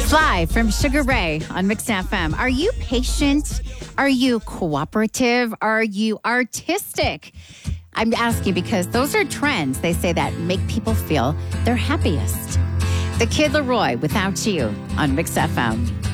Fly from Sugar Ray on Mix FM. Are you patient? Are you cooperative? Are you artistic? I'm asking because those are trends, they say, that make people feel their happiest. The Kid Laroi, Without You on Mix FM.